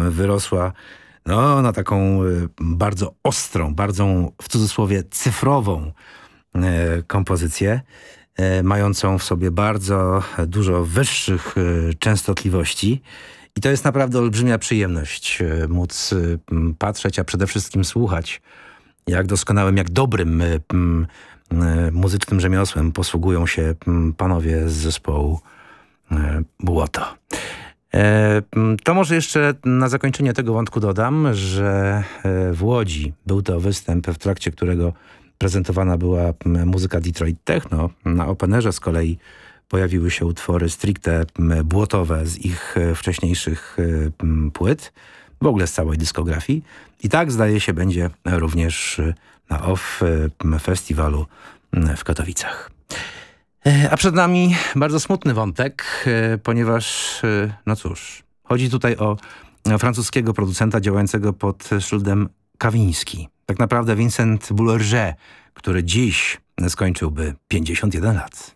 wyrosła na taką bardzo ostrą, bardzo w cudzysłowie cyfrową kompozycję, mającą w sobie bardzo dużo wyższych częstotliwości. I to jest naprawdę olbrzymia przyjemność móc patrzeć, a przede wszystkim słuchać, jak doskonałym, jak dobrym muzycznym rzemiosłem posługują się panowie z zespołu Błoto. To może jeszcze na zakończenie tego wątku dodam, że w Łodzi był to występ, w trakcie którego prezentowana była muzyka Detroit Techno. Na Openerze z kolei pojawiły się utwory stricte błotowe z ich wcześniejszych płyt, w ogóle z całej dyskografii. I tak zdaje się będzie również na OFF festiwalu w Katowicach. A przed nami bardzo smutny wątek, ponieważ, no cóż, chodzi tutaj o francuskiego producenta działającego pod szyldem Kawiński. Tak naprawdę Vincent Boulanger, który dziś skończyłby 51 lat.